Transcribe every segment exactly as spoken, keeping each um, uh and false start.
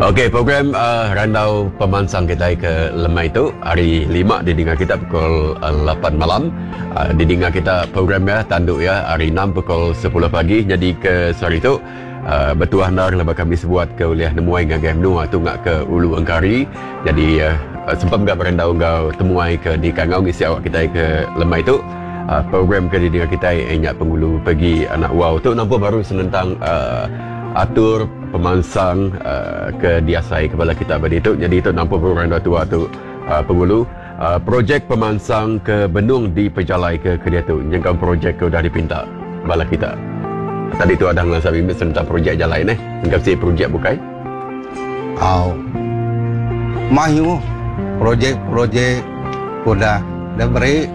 Okey, program uh, Randau Pemansang kita ke Lemai itu hari lima didengar kita pukul uh, lapan malam. Uh, didengar kita program ya tanduk ya hari enam pukul sepuluh pagi. Jadi ke sehari itu uh, bertuah nar lepas kami sebuat ke uliah nemuai ngagai menua tu ngak ke Ulu Engkari. Jadi uh, sempat enggak berendau engkau temuai ke di Kangau ngisi awak kita ke Lemai itu. Uh, program ke didengar kita enyak pengulu pergi anak wow tu nampak baru senentang uh, atur pemansang uh, ke diasai kepala kita pada itu. Jadi itu nampak program tua tu uh, pengulu uh, projek pemansang ke Benung di Pejalai ke ke dia tu yang kan projek ke dah dipinta bala kita. Tadi tu ada ngan sabi tentang projek jalan eh. Engkau si projek bukai? Au. Mahu projek-projek udah dah beri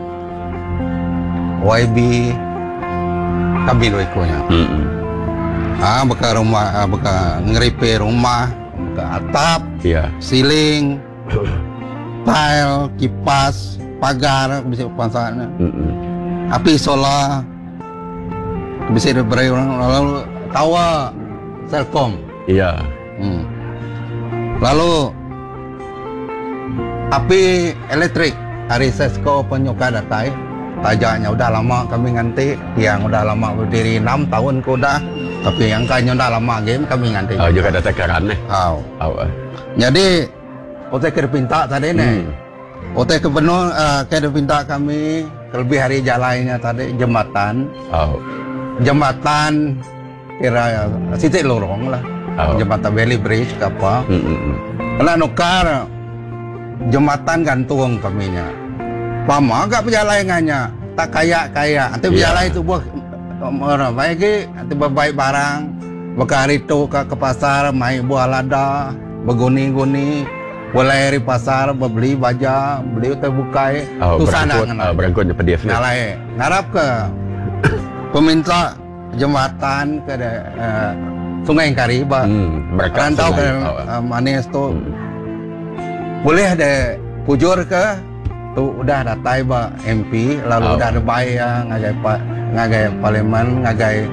Y B kabil ikonya. Hmm. Ah, bekas rumah, ah, bekas ngeripe rumah, bekas atap, ya, siling, tile, kipas, pagar, bisa pasangan. Mm-mm. Api solar, bisa diberi orang lalu tawa, Selkom. Iya. Hmm. Lalu api elektrik, hari Sesko penyuka datai. Tajaknya udah lama kami nganti, yang udah lama berdiri enam tahun ke udah, tapi yang kayaknya udah lama game kami nganti. Oh, juga ada tekaran eh. Oh. Oh. Uh. Jadi otek ke pinta tadi nih. Hmm. Otek ke penuh uh, ke pinta kami lebih hari jalannya tadi jembatan. Oh. Jembatan kira sitik lorong lah. Oh. Jembatan Valley Bridge ke apa. Hmm, hmm, hmm. Kena nukar jembatan gantung kaminya. Pama agak perjalanannya tak kaya-kaya. Nanti berjalan yeah. Itu buat orang baik, nanti berbaik barang. Bekari itu ke, ke pasar, main buah lada, berguni-guni, boleh di pasar, beli baja, beli terbukai. Oh, tu sana uh, berangkut pada dia. Ngalai, ngarap ke peminta jembatan ke uh, Sungai Engkari, bah. Hmm, rantau ke uh, Manis tu. Hmm. Boleh ada pujur ke tu udah datai ba M P lalu oh. Udah ada bayar ngagai pa, ngagai parlimen ngagai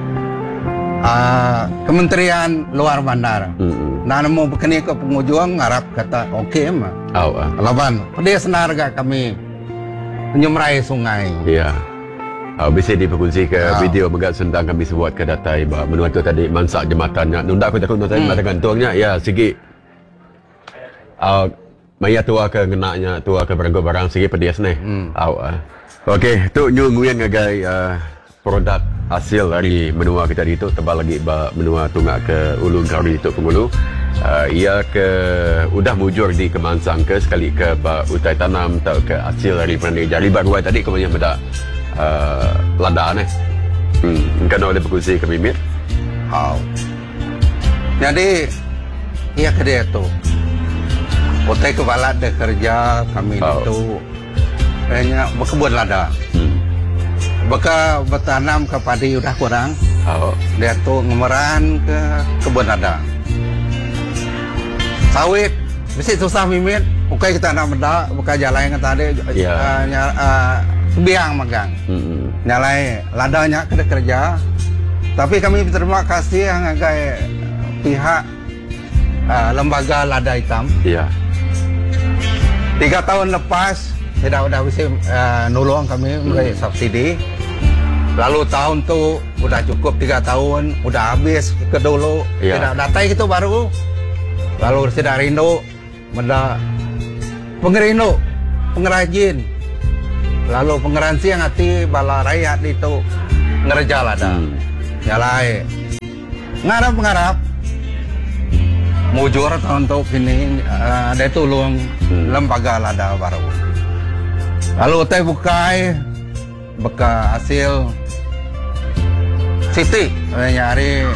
uh, kementerian luar bandar. Mm-hmm. Nah mau berkini ke pengujuan ngarap kata oke okay, mah. Oh, uh. Laban dia senar gak kami menyemrai sungai. Iya. Oh, bisa diperkongsi ke oh. Video begat tentang kami sebuat ke datai ba menua tu tadi mansak jembatannya. Nunda aku takut nanti mata gantungnya ya segi. Uh, Maya tua ke ngenaknya, tua ke beranggo barang segi pedias nih. Hmm. Uh. Okey, tu nyu nguyen ngagai uh, produk hasil dari menua kita itu tebal lagi ba menua tungak ke Ulu Engkari itu pengulu. Uh, ia ke udah mujur di Kemansang ke sekali ke ba utai tanam atau ke hasil dari pandai jari baru tadi kemudian benda uh, lada nih. Hmm, kan oleh berkongsi ke Mimit. Oh. Jadi ia ke dia tu. Otai kepala ada kerja kami oh. Itu banyak berkebun lada. Hmm. Beka bertanam ke padi udah kurang. Oh. Dia tu ngemeran ke kebun lada. Sawit mesti susah mimit. Oke kita nak benda, buka jalan yang tadi yeah. uh, uh, biang magang. Hmm. Nyalai ladanya ke kerja. Tapi kami terima kasih yang agak pihak uh, lembaga lada hitam. Iya. Yeah. Tiga tahun lepas, tidak udah bisa uh, nolong kami memberi hmm. subsidi. Lalu tahun tu udah cukup tiga tahun, udah habis ke dulu. Yeah. Tidak datai itu baru. Lalu tidak rindu, benda pengerindu, pengrajin. Lalu pengeransi yang hati bala rakyat itu ngerja lada. Hmm. Nyalai. Ngarap-ngarap. Mujur untuk ini uh, dia tolong hmm. lembaga lada baru. Lalu teh bukai bekas hasil siti nyari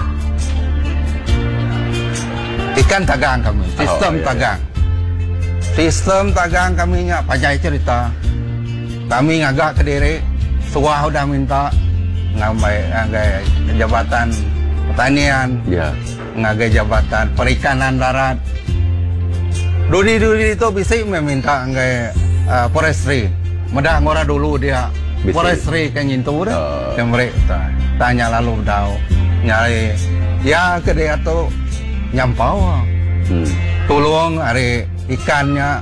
ikan tagang kami, sistem oh, iya, tagang. Iya. Sistem tagang kami nya pajai cerita. Kami ngagak ke diri, suah udah minta ngambai ngagai jabatan pertanian. Yeah. Ngagai jabatan perikanan darat. Dudi-dudi itu bisa meminta ngagai uh, forestry. Medah ngora dulu dia bisa. Forestry kan ngintu dah. Uh. Kemrek tanya lalu tahu nyari ya ke dia tu nyampau. Hmm. tolong hari ikannya.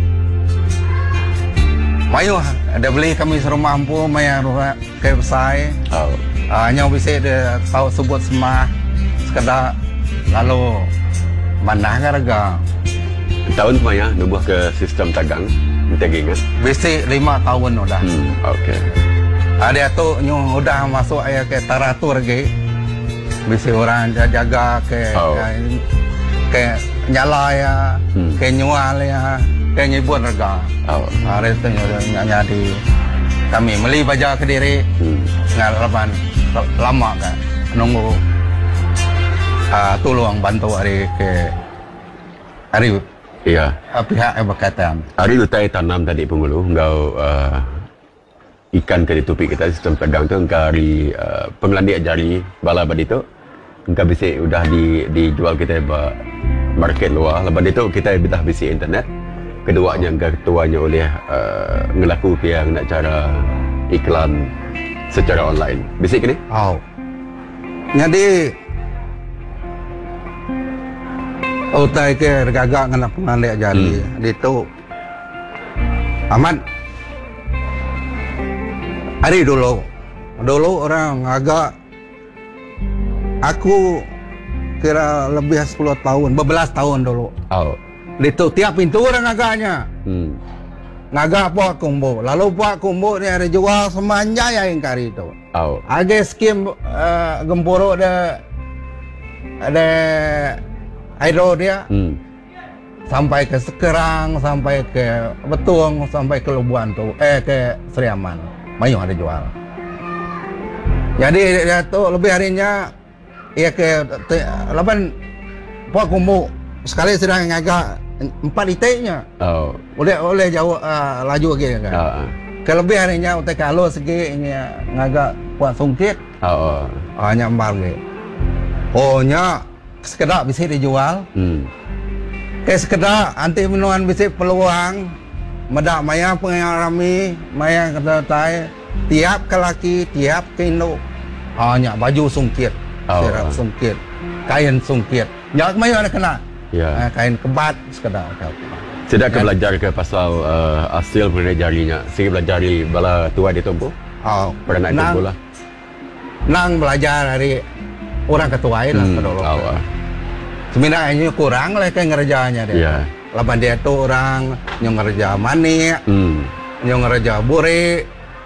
Mayu ada beli kami seru mampu maya rumah ke besai. Oh. Hanya bisa dia tahu sebut semah sekedar lalu mana harga. Tahun maya nubuh ke sistem tagang. Tagingan. Bisa lima tahun udah. Hmm, okey. Ada tu nyu udah masuk ayah ke taratur lagi. Bisa orang jaga ke Oh. ke nyala ya, Hmm. ke nyual ya, ke nyibun harga. Oh. Hari tu nyanya di kami beli baja ke diri. Hmm. Ngal lapan lama kan nunggu uh, tolong bantu hari ke hari Iya. uh, pihak yang berkaitan. Hari lutai tanam tadi pengulu, engkau uh, ikan ke di topik kita sistem pegang tu engkau hari uh, pengelandi ajari bala badi tu engkau bisa udah di dijual kita ba market luar. Lepas itu kita dah bisa internet. Keduanya engkau ketuanya oleh uh, ngelaku yang nak cara iklan secara online. Bisa ke ni? Oh. Jadi utai ke gagak ngana pengalek jadi Hmm. di tu amat hari dulu dulu orang agak aku kira lebih sepuluh tahun bebelas tahun dulu Oh. di tu tiap pintu orang agaknya Hmm. ngagak puak kumbu lalu puak kumbu ni ada jual semanja yang kari itu Oh. ada skim uh, gempuro ada ada aero dia Hmm. sampai ke Sekerang, sampai ke Betung, sampai ke Lubuan tu, eh ke Seriaman. Mayu ada jual. Jadi dia tu lebih harinya ia ke lapan puak kumbu sekali sedang ngagak empat itiknya. Oh. Boleh boleh jauh uh, laju lagi kan. Ah. Kelebih harinya utai kalau segi ini ngagak puak sungkit Oh. hanya embar lagi. Oh nya sekedar bisa dijual. Hmm. Ke sekedar anti menuan bisa peluang medak maya pengarami maya kata tai tiap ke laki tiap ke induk hanya baju sungkit Oh. serap sungkit kain sungkit jak maya ada kena Ya. uh, kain kebat sekedar Sedang ke belajar ke pasal uh, hasil mengenai jarinya. Saya belajar di bala tua di Tombo. oh Pernah naik nang, Tombo lah. nang belajar dari orang ketua lah Hmm. kedolo Oh, ah. sebenarnya kurang lah ke ngerjanya dia Ya. lapan dia tu orang yang ngerja manik Hmm. yang ngerja buri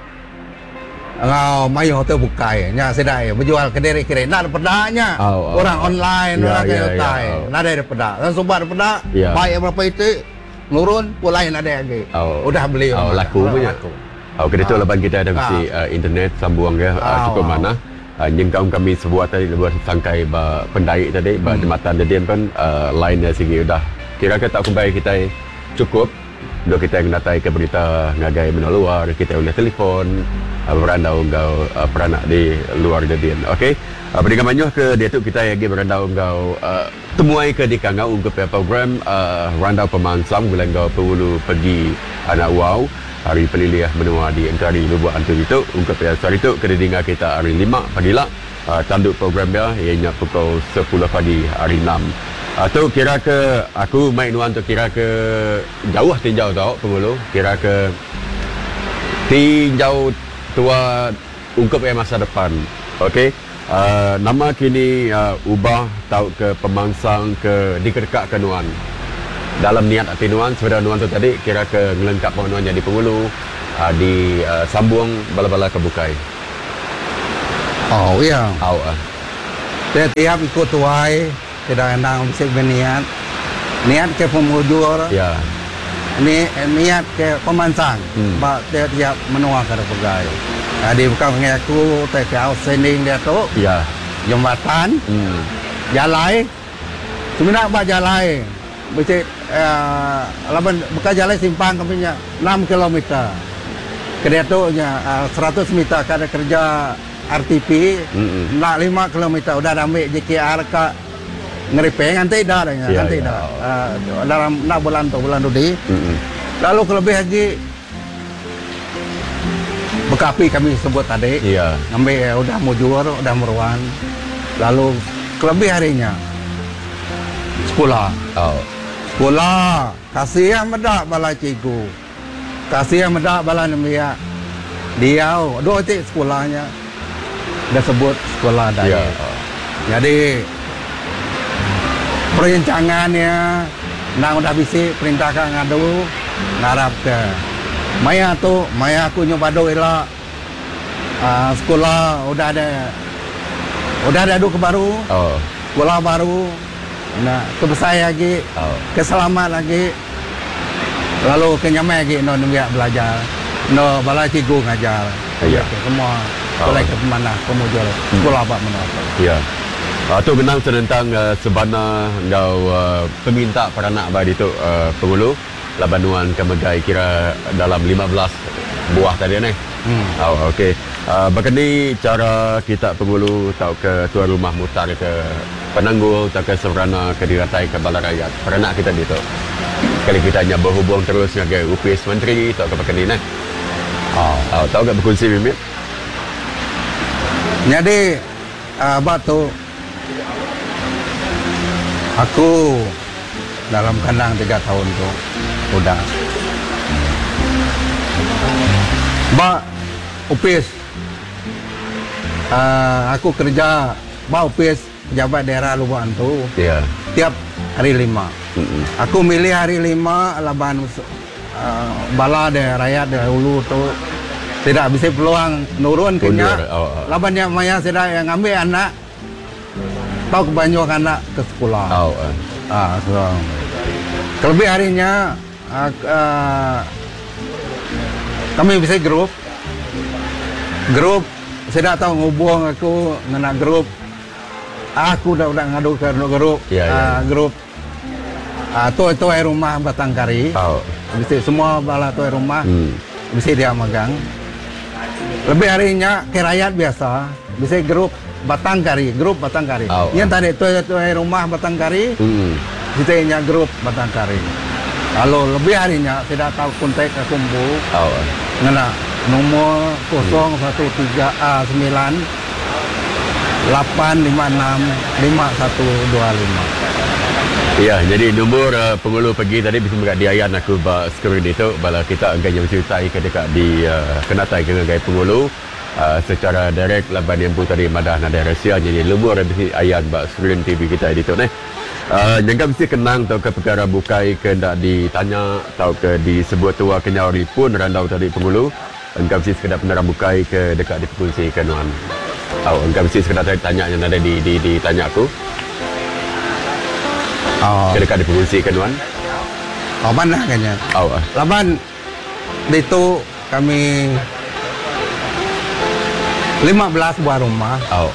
ngau mayu hotel bukai nya sedai berjual ke diri kiri nak ada pedanya Oh, oh, orang oh. online Ya, orang ya, ke ya, hotel oh. nak ada peda dan sobat peda Ya. baik berapa itu nurun pula lain ada lagi Oh. udah beli Oh, orang. laku punya. Laku. Oh, kita tu Ah. lepas kita ada Ah. mesti uh, internet sambung ya uh, Ah, cukup ah. mana. Uh, yang kaum kami sebuah tadi buat sangkai ba pendai tadi ba Hmm. jembatan tadi kan uh, line dari segi udah kira kita kumpai kita cukup do kita yang datai ke berita ngagai benda luar kita boleh telefon uh, berandau engkau uh, peranak di luar jadian okey uh, berikan manyuh ke dia tu kita lagi berandau engkau uh, temuai ke di kangau untuk program uh, randau pemansam bila engkau perlu pergi anak wow hari peliliah menua di Engkari Lubuk Antu itu ungkap ya hari itu kena dengar kita hari lima pagi lah uh, tanduk program dia ianya pukul sepuluh pagi hari enam atau kira ke aku main nuan tu kira ke jauh tinjau tau pengulu kira ke tinjau tua ungkap ya masa depan okey uh, nama kini uh, ubah tau ke pemangsang ke dikedekak ke nuan dalam niat hati nuan sebenarnya nuan tu tadi kira ke ngelengkap nuan jadi pengulu uh, di uh, sambung bala-bala kebukai. oh iya Au ah. dia tiap ikut tuai tidak enak bisa berniat niat ke pemujur Ya. ni niat ke pemansang Hmm. ba dia tiap menua ke pegai jadi bukan mengaku teh ke outstanding dia tu Ya. jembatan Hmm. jalai sebenarnya ba jalai bisa uh, laban bukan jalai simpang kami nya enam kilometer ke dia tu nya uh, seratus meter kada kerja R T P Mm-mm. nak lima kilometer udah ambil J K R ke ngeripeng nanti dah dah Ya, nanti ya. dah uh, dalam nak bulan tu bulan tu di Mm-mm. lalu kelebih lagi bekapi kami sebut tadi Ya. ambil eh, udah mujur udah meruan lalu kelebih harinya sekolah Oh. Sekolah. Kasih medak bala cikgu. Kasih medak bala nemia. Dia, dua titik sekolahnya. Dia sebut sekolah daya. Ya. Jadi, perencangannya, nang udah bisa perintahkan ngadu, ngarap ke. Maya tu, Maya aku nyoba do elak. Uh, sekolah udah ada, udah ada duk baru. Oh. Sekolah baru. Nah, kebesar lagi, Oh. keselamat lagi. Lalu kenyamai lagi, no nunggu belajar. No bala cikgu ngajar. Ya. Semua sekolah ke mana, pemujul. Sekolah apa mana. Ya. Uh, tu kenang tentang uh, sebana ngau uh, peminta peranak badi tu uh, pengulu labanuan kemegai kira dalam lima belas buah tadi ni. Hmm. Oh, okey. Uh, Bagaimana cara kita pengulu tau ke tuan rumah mutar ke penanggul tak ke seberana ke diratai ke bala rakyat peranak kita di tu. Kali kita hanya berhubung terus dengan U P S Menteri tau ke bagaimana ni. Oh, oh tahu ke berkongsi Mimit? Jadi uh, batu aku dalam kandang tiga tahun tu udah. Ba U P S uh, aku kerja ba U P S pejabat daerah Lubuan tu Ya. tiap hari lima. Mm-mm. Aku milih hari lima laban uh, bala de rakyat de hulu tu tidak bisa peluang nurun kenya. Mundur, oh, oh. Laban yang maya tidak yang ambil anak tahu kebanyakan anak ke sekolah. Oh, uh. Ah, so. Kelebih harinya uh, uh, kami bisa grup. Grup saya tak tahu ngubung aku dengan grup. Aku dah udah ngadu ke grup. Ya, ya. Uh, grup. Ah, tu tu air rumah Batangkari. Oh. Bisa semua bala tu air rumah. Hmm. Bisa dia megang. Lebih harinya ke rakyat biasa. Bisa grup Batangkari, grup Batangkari. Oh, Yang oh. tadi tu tu air rumah Batangkari. Hmm. Kita nya grup Batangkari. Lalu lebih harinya tidak tahu kontak aku bu. Oh. Ngena nomor kosong satu tiga A sembilan lapan lima enam lima satu dua lima. Ya, jadi nombor uh, pengulu pergi tadi bisa mereka diayan aku ba skrin itu bala kita enggan yang mencertai ke dekat di uh, kenatai ke ngai pengulu uh, secara direct laban yang pun tadi madah nada rahsia jadi nombor bisa ayan ba skrin T V kita itu ni. Uh, jangan mesti kenang tau ke perkara bukai ke ndak ditanya tau ke di sebuah tua kenyawari pun randau tadi pengulu engkau mesti sekedar penerang bukai ke dekat di pengunci ke nuan. Tahu engkau mesti sekedar tanya yang ada di di ditanya aku. Oh, Ke dekat di pengunci ke nuan. oh mana kayaknya. Oh. Uh. Laban itu kami lima belas buah rumah. Oh.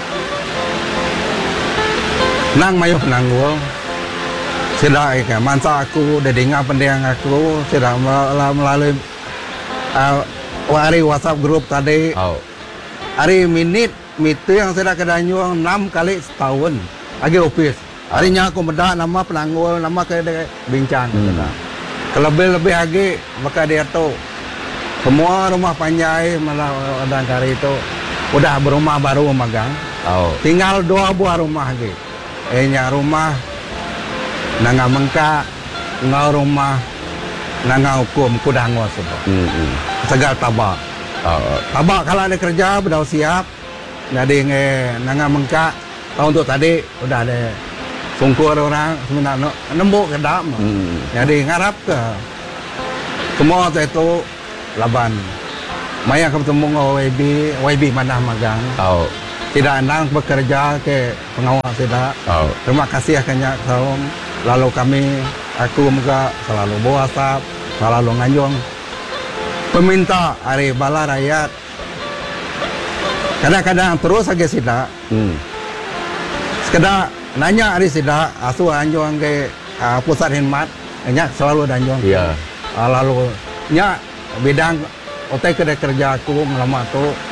Nang mayu penanggul. Sudah ikan mansa aku, dedinga pendiang aku sudah melalui uh, hari WhatsApp grup tadi. Oh. Hari minit meeting yang sudah kedanyuang enam kali setahun. Lagi office. Harinya aku medak nama penanggul, nama ke bincang. Hmm. Kelebih-lebih lagi maka dia tu semua rumah panjai malah ada kali itu udah berumah baru memegang. Oh. Tinggal dua buah rumah lagi. Ehnya rumah nanga mengka, ngau rumah nanga hukum kudah ngau sebab. Hmm. hmm. Segal tabak. Oh. Tabak kalau ada kerja udah siap. Jadi nge nanga mengka tahun tu tadi udah ada sungkur orang sebenarnya nembuk ke dalam. Hmm. Jadi ngarap ke semua tu itu laban. Maya ketemu dengan Y B, Y B mana magang. Oh. Tidak nang bekerja ke pengawas tidak. Oh. Terima kasih akhirnya tahun. Lalu kami, aku juga selalu WhatsApp, selalu nganjung. Peminta hari bala rakyat. Kadang-kadang terus saja tidak. Hmm. Sekedar nanya hari tidak, asu anjung ke uh, pusat khidmat, nya selalu anjung. Ya. Uh, lalu nya bidang otak kerja aku ngelama tu